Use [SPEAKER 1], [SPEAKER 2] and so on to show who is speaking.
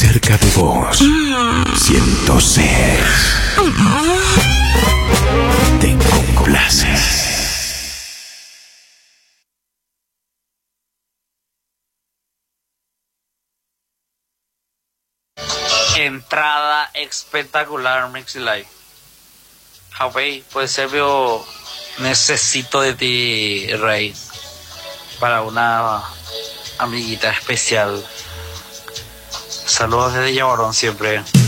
[SPEAKER 1] cerca de vos. 106. Te complace.
[SPEAKER 2] Entrada espectacular, Mixi Live. Huawei, puede ser, pero necesito de ti, Rey, para una amiguita especial. Saludos desde Yabarón siempre.